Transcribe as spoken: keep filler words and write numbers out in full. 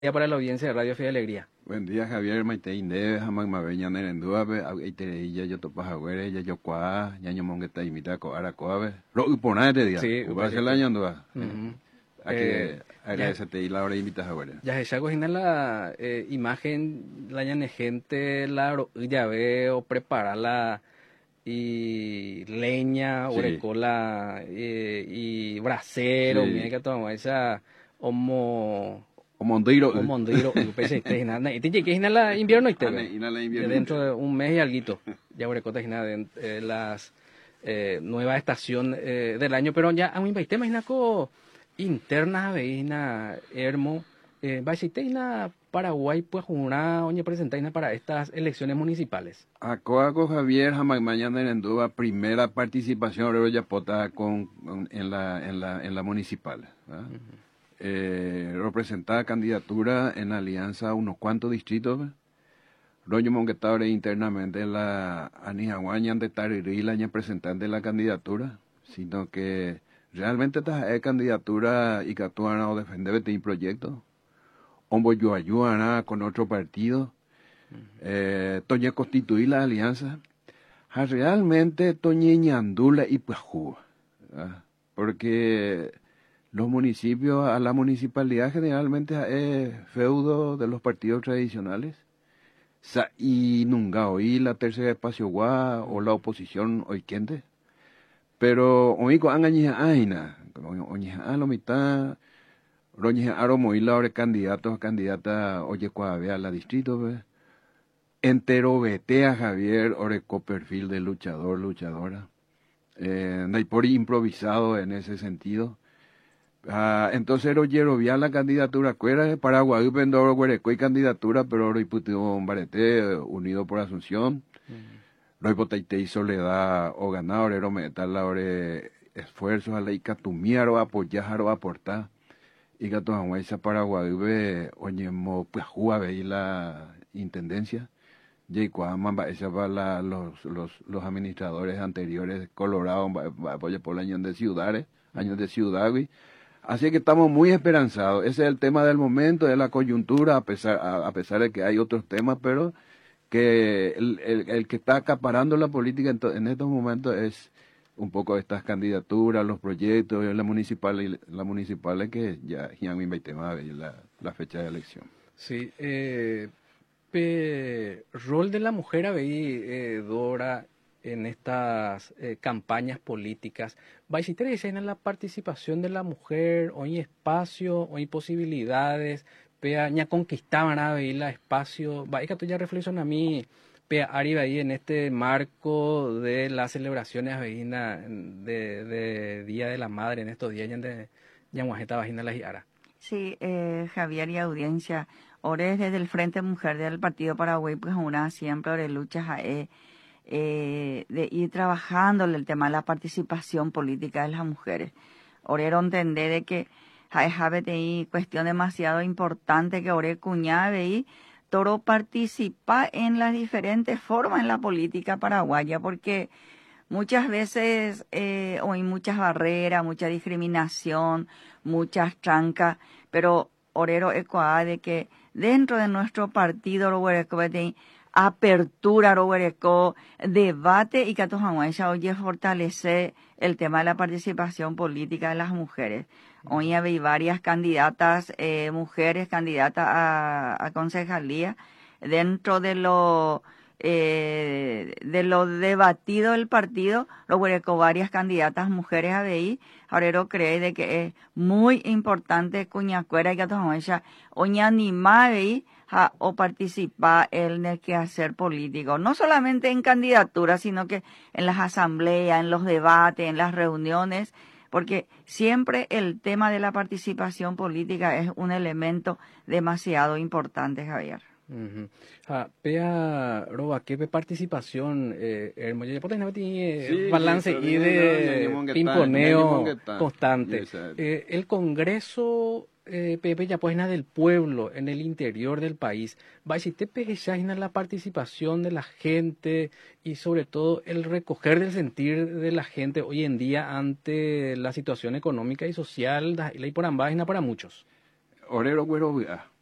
día para la audiencia de Radio Fe y Alegría. Buen día, Javier. Maite Inde, Jamás Mabeña Nerendúabe, Aitereilla, Yotopajaguere, Yayocuá, Ñaño Mongueta imita Coaracoabe. Lo upona este día. Sí, Uba se la ñandúa. Ujú. Aquí Eh, agradecete y la hora invita Jaguere. Ya se cocina la eh, imagen, la ñane gente, la ro- ya veo, prepararla y leña, Sí. orecola eh, y brasero, Sí. mira que toma esa homo O Mondeiro. homo mondiro, y pese este nada, y tiene que ir la invierno y te Ane, ve. ina la De invierno. dentro de un mes y alguito, ya orecota es nada de eh, las eh, nueva estación eh, del año, pero ya a mí me imagina co interna veina hermo eh, va a Paraguay pues una oña presentar para estas elecciones municipales. Acoaco Javier, Jamás Mañana Nerendúa, primera participación Orero Yapota con, con- en, la, en, la, en la municipal. ¿verdad? Eh, representada candidatura en alianza a unos cuantos distritos. ¿verdad? Roño Monguetaure internamente la Anijaguaña de Tariri, la representante de la candidatura, sino que realmente esta es candidatura y que actúan a defender este proyecto. Hombo yo ayudan con otro partido. Eh, Toña constituir la alianza. Ja, realmente Toña Ñandula y Puajú. ¿verdad? Porque los municipios, a la municipalidad generalmente es feudo de los partidos tradicionales. Sa y nunca oí la tercera espacio gua o la oposición oikente. Pero oigo angañija aina, oñija a lo mitad, roñija aro moila ore candidatos, candidata oye cuavea la distrito, ve. Entero vetea Javier Oreco perfil de luchador, luchadora. Eh, no hay por improvisado en ese sentido. Ah, entonces Rollero vía la candidatura cuera de Paraguay, Pendoro, Guareco y candidatura, pero Roiputio Barete, unido por Asunción. Roipotaite y Soledad o ganador, ero metal ore esfuerzos a la Icatumiaro, apoyar o aportar. Y gato Hawaii Paraguay, oñemo, pues juave la intendencia. Y cuando esa va la, los, los, los administradores anteriores colorados, apoya por el año de ciudades, años de ciudad, güey. Así que estamos muy esperanzados. Ese es el tema del momento, es la coyuntura, a pesar, a, a pesar de que hay otros temas, pero que el, el, el que está acaparando la política en, to, en estos momentos es un poco estas candidaturas, los proyectos, la municipal, la municipal que ya ya me invité a ver la, la fecha de elección. Sí, eh, pe- rol de la mujer ahí, eh, Dora, en estas eh, campañas políticas. ¿Va a existir en la participación de la mujer? ¿Hoy espacio? ¿Hoy posibilidades? Pea, ya conquistaban ahí la espacio. Va, que tú ya reflexiona a mí, pea, arriba ahí en este marco de las celebraciones veína de, de Día de la Madre en estos días, ya de Yamuajeta Vagina La Giara. Sí, eh, Javier y audiencia, ores desde el Frente Mujer del Partido Paraguay, pues una siempre ore luchas a, eh, eh, de ir trabajando el tema de la participación política de las mujeres. Orero entender de que hay cuestión demasiado importante que ore cuñave y toro participa en las diferentes formas en la política paraguaya, porque muchas veces eh, hay muchas barreras, mucha discriminación, muchas trancas, pero orero ecoa de que dentro de nuestro partido apertura, debate y que oye fortalece el tema de la participación política de las mujeres. Hoy hay varias candidatas, eh, mujeres candidatas a, a concejalía dentro de lo eh, de lo debatido del partido, lo con varias candidatas mujeres a B I, ahora cree de que es muy importante cuñacuera y que ella oña anima a B I a, o participar en el quehacer político, no solamente en candidaturas, sino que en las asambleas, en los debates, en las reuniones, porque siempre el tema de la participación política es un elemento demasiado importante, Javier. Uh-huh. Ah, pea roba qué participación eh hermo ya pues tiene balance y de pimponeo constante. Eh, el Congreso eh, Pepe ya pues del pueblo en el interior del país va a existir en la participación de la gente y sobre todo el recoger del sentir de la gente hoy en día ante la situación económica y social y por ambas para muchos. Orero güero